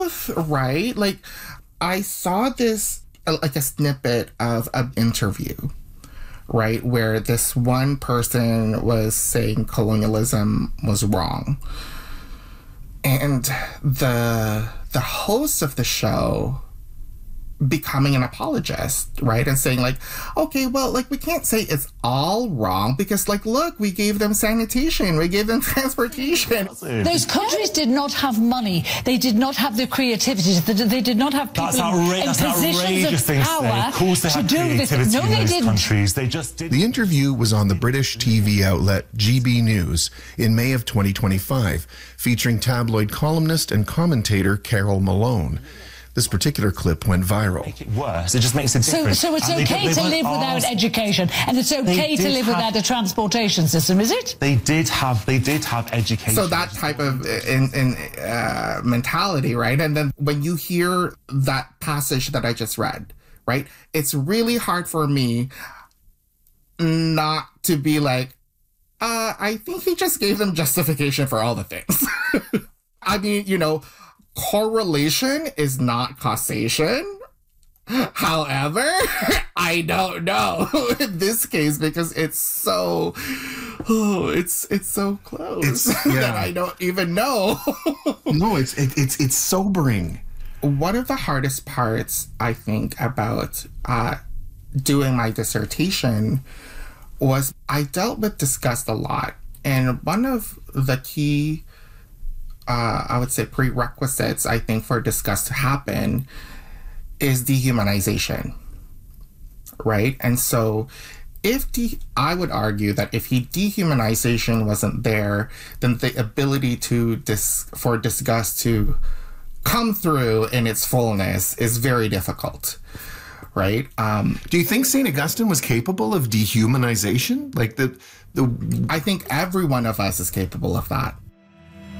right? Like, I saw this, like a snippet of an interview, right, where this one person was saying colonialism was wrong. And the host of the show becoming an apologist, right? And saying like, okay, well, like we can't say it's all wrong because like, look, we gave them sanitation, we gave them transportation. Those countries did not have money. They did not have the creativity. They did not have people in positions of power of course they to had do this. creativity No, in they those didn't. countries. They just didn't. The interview was on the British TV outlet GB News in May of 2025, featuring tabloid columnist and commentator Carol Malone. This particular clip went viral. Make it worse. It just makes it different. So it's okay to live without education, and it's okay to live without a transportation system, is it? They did have education. So that type of mentality, right? And then when you hear that passage that I just read, right, it's really hard for me not to be like, I think he just gave them justification for all the things. I mean, you know, correlation is not causation. However, I don't know in this case because it's so, it's so close that I don't even know. No, it's sobering. One of the hardest parts, I think, about doing my dissertation was I dealt with disgust a lot. And one of the key, I would say, prerequisites, I think, for disgust to happen is dehumanization, right? And so I would argue that if dehumanization wasn't there, then the ability for disgust to come through in its fullness is very difficult, right? Do you think St. Augustine was capable of dehumanization? Like I think every one of us is capable of that.